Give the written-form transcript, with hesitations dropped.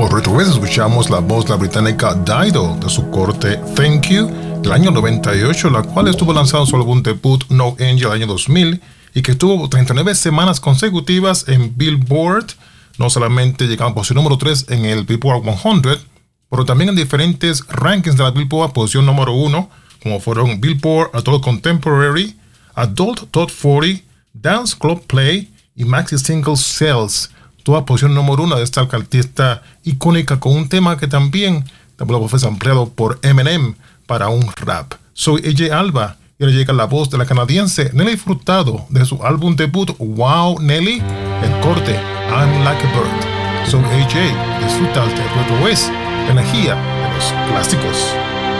Por otra vez escuchamos la voz de la británica Dido de su corte Thank You del año 98, la cual estuvo lanzado su álbum debut No Angel el año 2000 y que tuvo 39 semanas consecutivas en Billboard, no solamente llegando a posición número 3 en el Billboard 100, pero también en diferentes rankings de la Billboard, posición número 1, como fueron Billboard Adult Contemporary, Adult Top 40, Dance Club Play y Maxi Single Sales. Toda posición número 1 de esta artista icónica con un tema que también fue ampliado por Eminem para un rap. Soy AJ Alba y ahora llega la voz de la canadiense Nelly Furtado de su álbum debut Wow Nelly, el corte I'm Like a Bird. Soy AJ, disfruta de Retro West, energía de los clásicos.